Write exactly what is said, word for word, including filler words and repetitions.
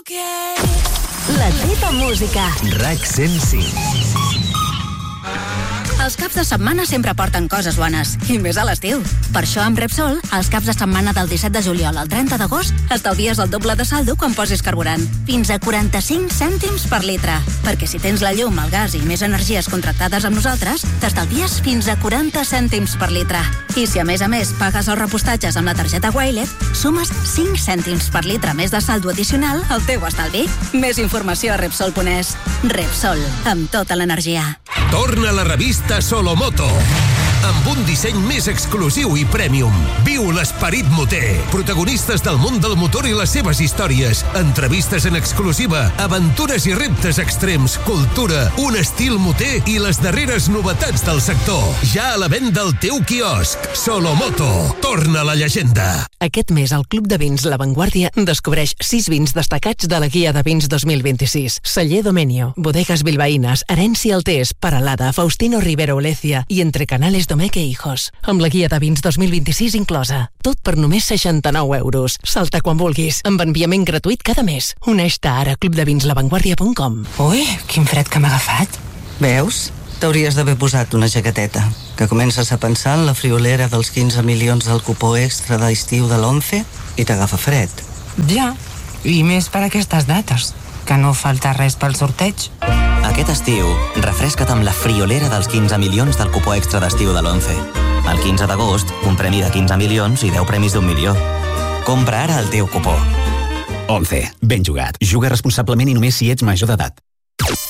La teva música. RAC cent cinc. Els caps de setmana sempre porten coses bones, i més a l'estiu. Per això amb Repsol, els caps de setmana del disset de juliol al trenta d'agost, estalvies el doble de saldo quan posis carburant. Fins a quaranta-cinc cèntims per litre. Perquè si tens la llum, el gas i més energies contractades amb nosaltres, t'estalvies fins a quaranta cèntims per litre. I si a més a més pagues els repostatges amb la targeta Wilet, sumes cinc cèntims per litre més de saldo addicional al teu estalvi. Més informació a Repsol punt es. Repsol, amb tota l'energia. Torna la revista Solomoto, amb un disseny més exclusiu i premium. Viu l'esperit moter. Protagonistes del món del motor i les seves històries. Entrevistes en exclusiva, aventures i reptes extrems, cultura, un estil moter i les darreres novetats del sector. Ja a la venda al teu quiosc. Solomoto. Torna la llegenda. Aquest mes al Club de Vins La Vanguardia descobreix sis vins destacats de la Guia de Vins dos mil vint-i-sis. Celler Domenio, Bodegas Bilbaïnes, Herència Altés, Paralada, Faustino Rivero Olecia i Entre Canales Domeque Hijos. Amb la Guia de Vins dos mil vint-i-sis inclosa. Tot per només seixanta-nou euros. Salta quan vulguis, amb enviament gratuït cada mes. Uneix-te ara a club de vins la vanguardia punt com. Ui, quin fred que m'ha agafat. Veus? T'hauries d'haver posat una jaqueteta, que comences a pensar en la friolera dels quinze milions del cupó extra d'estiu de l'Once i t'agafa fred. Ja, i més per aquestes dates, que no falta res pel sorteig. Aquest estiu, refresca't amb la friolera dels quinze milions del cupó extra d'estiu de l'Once. El quinze d'agost, un premi de quinze milions i deu premis d'un milió. Compra ara el teu cupó. Once. Ben jugat. Juga responsablement i només si ets major d'edat.